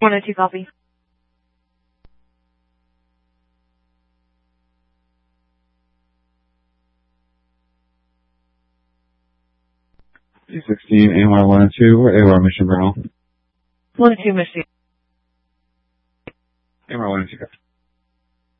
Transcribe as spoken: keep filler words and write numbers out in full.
one oh two copy. two sixteen, A Y one oh two, or A Y Mission Bernal? one oh two Mission. A Y one oh two.